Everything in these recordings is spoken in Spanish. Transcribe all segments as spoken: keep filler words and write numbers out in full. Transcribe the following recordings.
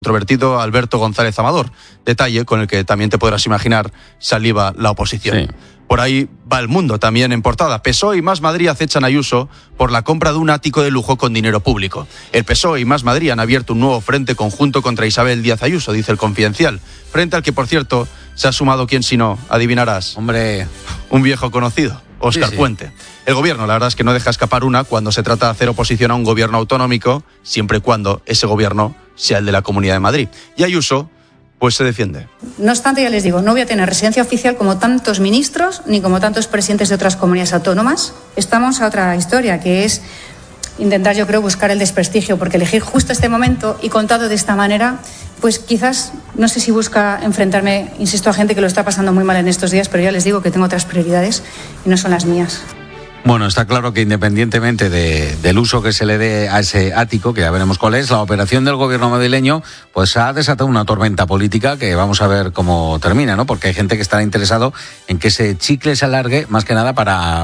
controvertido Alberto González Amador, detalle con el que también te podrás imaginar saliva la oposición. Sí. Por ahí va el mundo, también en portada. P S O E y Más Madrid acechan a Ayuso por la compra de un ático de lujo con dinero público. El P S O E y Más Madrid han abierto un nuevo frente conjunto contra Isabel Díaz Ayuso, dice el Confidencial. Frente al que, por cierto, se ha sumado, ¿quién si no? Adivinarás. Hombre, un viejo conocido, Óscar sí, sí. Puente. El gobierno, la verdad es que no deja escapar una cuando se trata de hacer oposición a un gobierno autonómico, siempre y cuando ese gobierno sea el de la Comunidad de Madrid. Y Ayuso, pues se defiende. No obstante, ya les digo, no voy a tener residencia oficial como tantos ministros ni como tantos presidentes de otras comunidades autónomas. Estamos a otra historia, que es intentar, yo creo, buscar el desprestigio, porque elegir justo este momento y contado de esta manera, pues quizás, no sé si busca enfrentarme, insisto, a gente que lo está pasando muy mal en estos días, pero ya les digo que tengo otras prioridades y no son las mías. Bueno, está claro que independientemente de, del uso que se le dé a ese ático, que ya veremos cuál es, la operación del gobierno madrileño pues ha desatado una tormenta política que vamos a ver cómo termina, ¿no? Porque hay gente que estará interesado en que ese chicle se alargue, más que nada para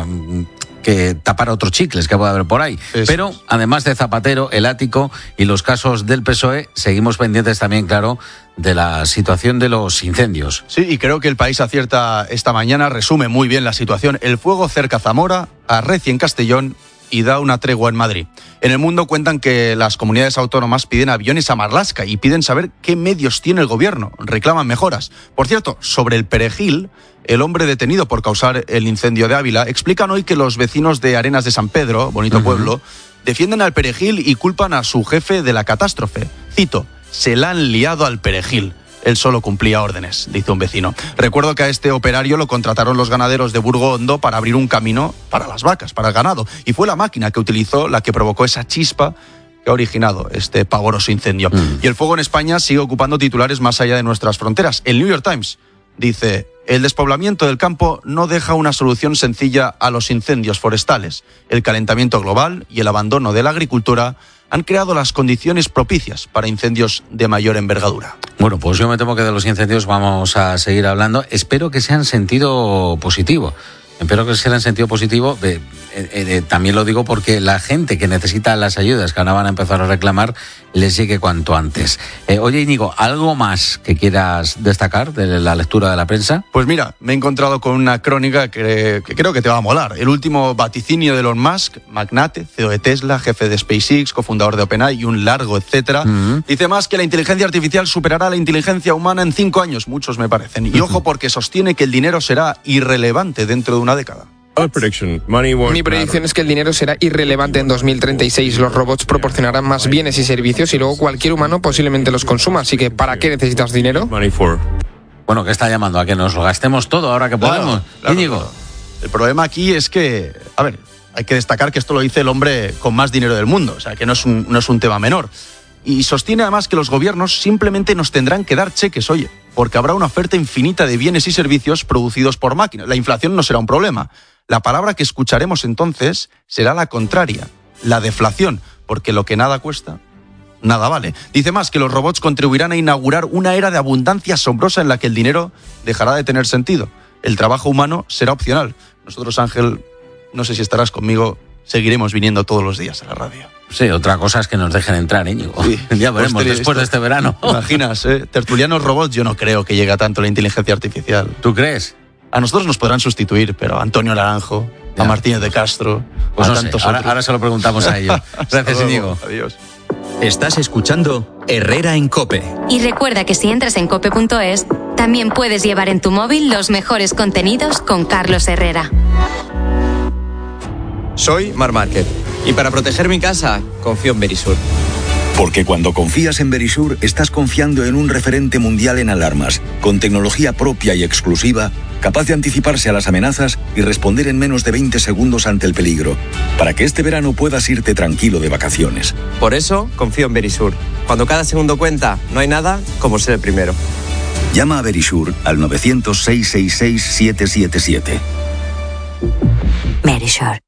que tapar otros chicles que pueda haber por ahí. Eso. Pero además de Zapatero, el ático y los casos del P S O E, seguimos pendientes también, claro, de la situación de los incendios. Sí, y creo que El País acierta esta mañana, resume muy bien la situación. El fuego cerca Zamora, arrecia en Castellón y da una tregua en Madrid. En El Mundo cuentan que las comunidades autónomas piden aviones a Marlaska y piden saber qué medios tiene el gobierno. Reclaman mejoras. Por cierto, sobre el Perejil, el hombre detenido por causar el incendio de Ávila, explican hoy que los vecinos de Arenas de San Pedro, bonito uh-huh. pueblo, defienden al Perejil y culpan a su jefe de la catástrofe. Cito: se la han liado al Perejil. Él solo cumplía órdenes, dice un vecino. Recuerdo que a este operario lo contrataron los ganaderos de Burgo Hondo para abrir un camino para las vacas, para el ganado. Y fue la máquina que utilizó la que provocó esa chispa que ha originado este pavoroso incendio. Mm. Y el fuego en España sigue ocupando titulares más allá de nuestras fronteras. El New York Times dice: el despoblamiento del campo no deja una solución sencilla a los incendios forestales. El calentamiento global y el abandono de la agricultura han creado las condiciones propicias para incendios de mayor envergadura. Bueno, pues yo me temo que de los incendios vamos a seguir hablando. Espero que sea en sentido positivo. Espero que sea en sentido positivo. Eh, eh, eh, también lo digo porque la gente que necesita las ayudas que ahora van a empezar a reclamar les llegue cuanto antes. Eh, oye, Íñigo, ¿algo más que quieras destacar de la lectura de la prensa? Pues mira, me he encontrado con una crónica que, que creo que te va a molar. El último vaticinio de Elon Musk, magnate, C E O de Tesla, jefe de SpaceX, cofundador de OpenAI y un largo etcétera. Uh-huh. Dice más que la inteligencia artificial superará la inteligencia humana en cinco años, muchos me parecen. Y ojo, porque sostiene que el dinero será irrelevante dentro de una década. Mi predicción es que el dinero será irrelevante en dos mil treinta y seis. Los robots proporcionarán más bienes y servicios y luego cualquier humano posiblemente los consuma. Así que, ¿para qué necesitas dinero? Bueno, ¿qué está llamando? ¿A que nos lo gastemos todo ahora que podemos? Claro, claro, Íñigo. Claro. El problema aquí es que, a ver, hay que destacar que esto lo dice el hombre con más dinero del mundo. O sea, que no es un, no es un tema menor. Y sostiene además que los gobiernos simplemente nos tendrán que dar cheques, oye, porque habrá una oferta infinita de bienes y servicios producidos por máquinas. La inflación no será un problema. La palabra que escucharemos entonces será la contraria, la deflación, porque lo que nada cuesta, nada vale. Dice más que los robots contribuirán a inaugurar una era de abundancia asombrosa en la que el dinero dejará de tener sentido. El trabajo humano será opcional. Nosotros, Ángel, no sé si estarás conmigo, seguiremos viniendo todos los días a la radio. Sí, otra cosa es que nos dejen entrar, Íñigo. Sí. Ya veremos pues después esto, de este verano. Imaginas, ¿eh? Tertulianos robots, yo no creo que llegue a tanto la inteligencia artificial. ¿Tú crees? A nosotros nos podrán sustituir, pero a Antonio Naranjo, ya. a Martínez de Castro, pues a no tantos sé. Ahora, otros. ahora se lo preguntamos a ellos. Gracias, Íñigo. Adiós. Estás escuchando Herrera en COPE. Y recuerda que si entras en cope punto es, también puedes llevar en tu móvil los mejores contenidos con Carlos Herrera. Soy Marc Márquez y para proteger mi casa confío en Verisur. Porque cuando confías en Verisur, estás confiando en un referente mundial en alarmas, con tecnología propia y exclusiva, capaz de anticiparse a las amenazas y responder en menos de veinte segundos ante el peligro, para que este verano puedas irte tranquilo de vacaciones. Por eso confío en Verisur. Cuando cada segundo cuenta, no hay nada como ser el primero. Llama a Verisur al novecientos, seiscientos sesenta y seis, siete siete siete. Verisur.